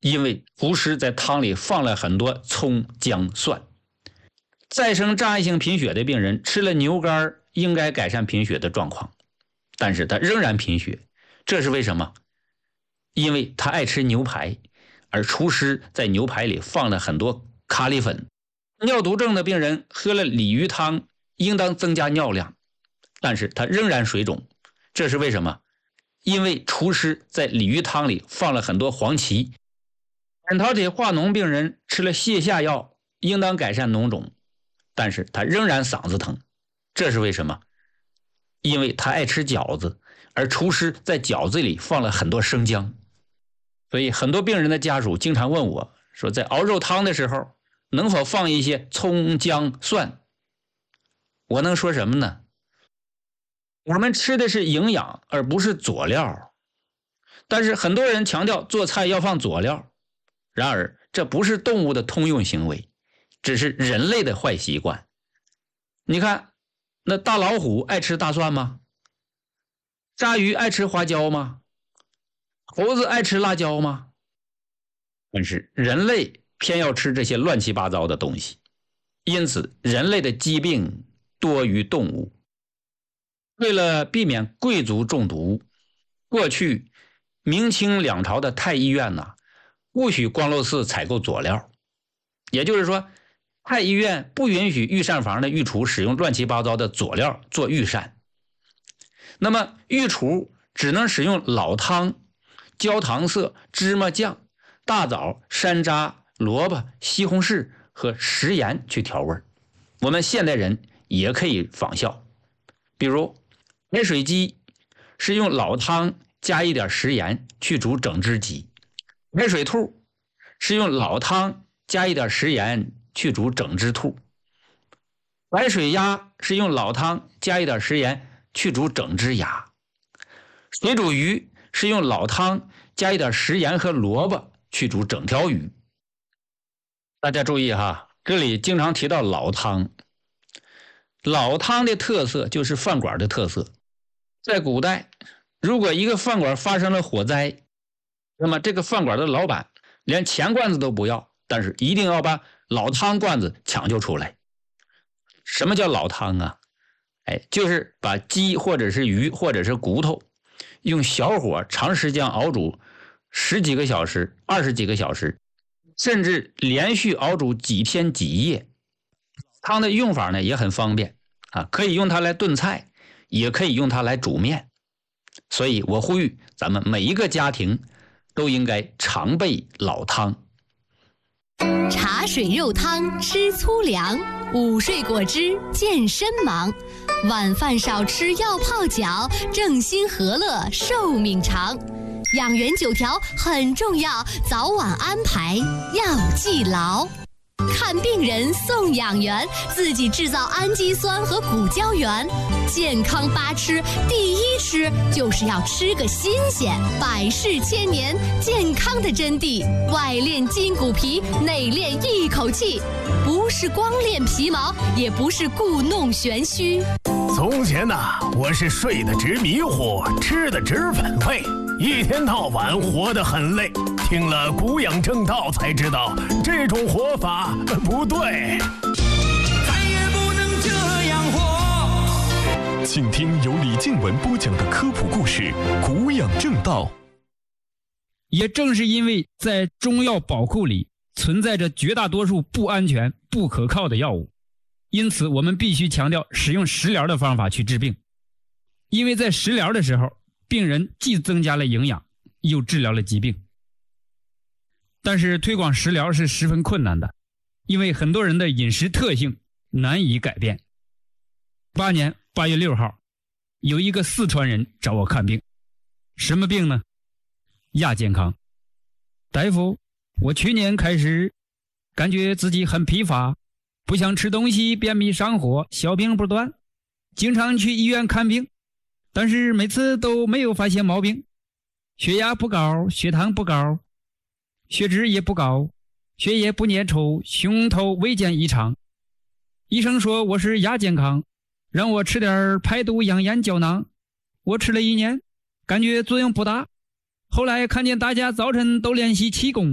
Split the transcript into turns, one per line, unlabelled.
因为厨师在汤里放了很多葱姜蒜。再生障碍性贫血的病人吃了牛肝应该改善贫血的状况，但是他仍然贫血，这是为什么？因为他爱吃牛排，而厨师在牛排里放了很多咖喱粉。尿毒症的病人喝了鲤鱼汤应当增加尿量，但是他仍然水肿，这是为什么？因为厨师在鲤鱼汤里放了很多黄芪。扁桃体化脓病人吃了泻下药应当改善脓肿，但是他仍然嗓子疼，这是为什么？因为他爱吃饺子，而厨师在饺子里放了很多生姜。所以很多病人的家属经常问我说，在熬肉汤的时候能否放一些葱姜蒜？我能说什么呢？我们吃的是营养而不是佐料，但是很多人强调做菜要放佐料，然而这不是动物的通用行为，只是人类的坏习惯。你看，那大老虎爱吃大蒜吗？鲨鱼爱吃花椒吗？猴子爱吃辣椒吗？但是人类偏要吃这些乱七八糟的东西，因此人类的疾病多于动物。为了避免贵族中毒，过去明清两朝的太医院不许光禄寺采购佐料，也就是说太医院不允许御膳房的御厨使用乱七八糟的佐料做御膳。那么御厨只能使用老汤、焦糖色、芝麻酱、大枣、山楂、萝卜、西红柿和食盐去调味。我们现代人也可以仿效，比如白水鸡是用老汤加一点食盐去煮整只鸡，白水兔是用老汤加一点食盐去煮整只兔，白水鸭是用老汤加一点食盐去煮整只鸭，水煮鱼是用老汤加一点食盐和萝卜去煮整条鱼。大家注意哈，这里经常提到老汤。老汤的特色就是饭馆的特色。在古代，如果一个饭馆发生了火灾，那么这个饭馆的老板连钱罐子都不要，但是一定要把老汤罐子抢救出来。什么叫老汤啊？就是把鸡或者是鱼或者是骨头用小火长时间熬煮10几个小时、20几个小时，甚至连续熬煮几天几夜。汤的用法呢也很方便可以用它来炖菜，也可以用它来煮面。所以我呼吁咱们每一个家庭都应该常备老汤。
茶水肉汤吃粗粮，午睡果汁健身忙，晚饭少吃要泡脚，正心和乐寿命长。养元9条很重要，早晚安排要记牢。看病人送养元，自己制造氨基酸和骨胶原。健康8吃，第1吃就是要吃个新鲜。百世千年，健康的真谛，外练筋骨皮，内练一口气，不是光练皮毛，也不是故弄玄虚。
从前我是睡得直迷糊，吃得直反胃，一天到晚活得很累。听了古养正道才知道，这种活法不对，
再也不能这样活。
请听由李静文播讲的科普故事《古养正道》。
也正是因为在中药宝库里存在着绝大多数不安全、不可靠的药物，因此我们必须强调使用食疗的方法去治病。因为在食疗的时候，病人既增加了营养，又治疗了疾病。但是推广食疗是十分困难的，因为很多人的饮食特性难以改变。8年8月6号，有一个四川人找我看病。什么病呢？亚健康。大夫，我去年开始感觉自己很疲乏，不想吃东西，便秘上火，小病不断，经常去医院看病，但是每次都没有发现毛病。血压不高，血糖不高，血脂也不高，血液不粘稠，胸头未见异常。医生说我是亚健康，让我吃点排毒养颜胶囊。我吃了1年，感觉作用不大。后来看见大家早晨都练习气功，